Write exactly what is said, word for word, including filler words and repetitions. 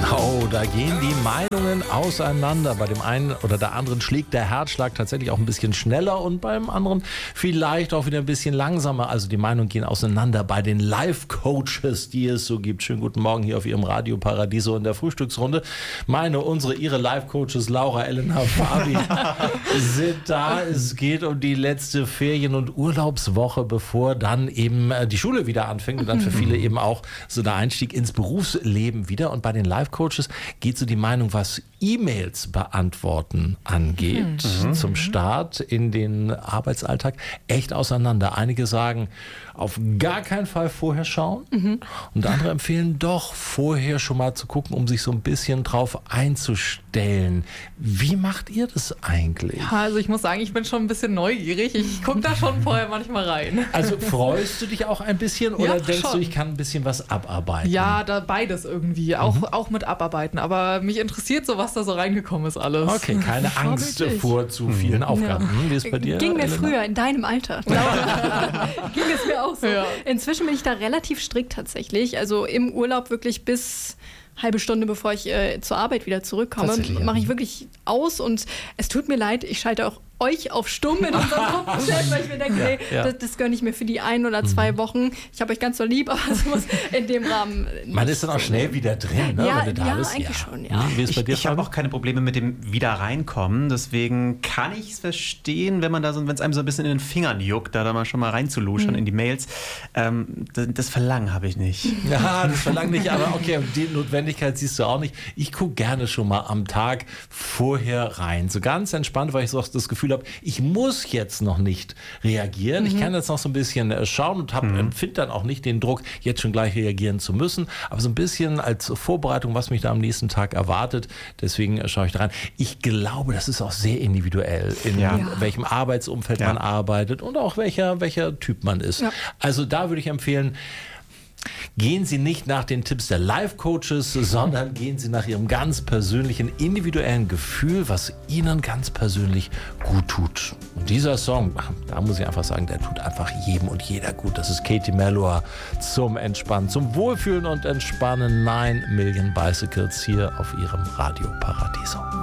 Oh, da gehen die Meinungen auseinander. Bei dem einen oder der anderen schlägt der Herzschlag tatsächlich auch ein bisschen schneller und beim anderen vielleicht auch wieder ein bisschen langsamer. Also die Meinungen gehen auseinander bei den Life-Coaches, die es so gibt. Schönen guten Morgen hier auf Ihrem Radio Paradiso in der Frühstücksrunde. Meine, unsere, Ihre Life-Coaches Laura, Elena, Fabi sind da. Es geht um die letzte Ferien- und Urlaubswoche, bevor dann eben die Schule wieder anfängt und dann für viele eben auch so der Einstieg ins Berufsleben wieder. Und bei den Life-Coaches geht so die Meinung, was E-Mails beantworten angeht, mhm. zum Start in den Arbeitsalltag, echt auseinander. Einige sagen, auf gar keinen Fall vorher schauen mhm. und andere empfehlen doch, vorher schon mal zu gucken, um sich so ein bisschen drauf einzustellen. Wie macht ihr das eigentlich? Ja, also ich muss sagen, ich bin schon ein bisschen neugierig. Ich gucke da schon vorher manchmal rein. Also freust du dich auch ein bisschen oder ja, denkst schon. du, ich kann ein bisschen was abarbeiten? Ja, da beides irgendwie, auch, mhm. auch mit abarbeiten. Aber mich interessiert so, was da so reingekommen ist alles. Okay, keine Angst vor zu vielen Aufgaben. Ja. Wie ist bei dir? Ging mir Elena? früher in deinem Alter. Ging es mir auch so. Ja. Inzwischen bin ich da relativ strikt tatsächlich. Also im Urlaub wirklich bis halbe Stunde, bevor ich äh, zur Arbeit wieder zurückkomme, mache ich wirklich aus und es tut mir leid, ich schalte auch euch auf stumm in unserem Gruppenchat, weil ich mir denke, ja, nee, ja. das, das gönne ich mir für die ein oder zwei mhm. Wochen. Ich habe euch ganz so lieb, aber es muss in dem Rahmen Man ist dann auch schnell wieder drin, ne, ja, wenn du da ja, bist. Eigentlich ja, eigentlich schon, ja. Wie ist bei dir, ich ich habe auch keine Probleme mit dem Wieder-Reinkommen, deswegen kann ich es verstehen, wenn man da so, wenn es einem so ein bisschen in den Fingern juckt, da, da mal schon mal reinzuluschern mhm. in die Mails. Ähm, das, das Verlangen habe ich nicht. Ja, das Verlangen nicht, aber okay, die Notwendigkeit siehst du auch nicht. Ich gucke gerne schon mal am Tag vorher rein. So ganz entspannt, weil ich so das Gefühl habe, ich muss jetzt noch nicht reagieren. Mhm. Ich kann jetzt noch so ein bisschen schauen und mhm. empfinde dann auch nicht den Druck, jetzt schon gleich reagieren zu müssen. Aber so ein bisschen als Vorbereitung, was mich da am nächsten Tag erwartet. Deswegen schaue ich da rein. Ich glaube, das ist auch sehr individuell, in ja. welchem Arbeitsumfeld ja. man arbeitet und auch welcher, welcher Typ man ist. Ja. Also da würde ich empfehlen, gehen Sie nicht nach den Tipps der Life-Coaches, sondern gehen Sie nach Ihrem ganz persönlichen, individuellen Gefühl, was Ihnen ganz persönlich gut tut. Und dieser Song, da muss ich einfach sagen, der tut einfach jedem und jeder gut. Das ist Katie Melua zum Entspannen, zum Wohlfühlen und Entspannen. Nine Million Bicycles hier auf Ihrem Radio Paradiso.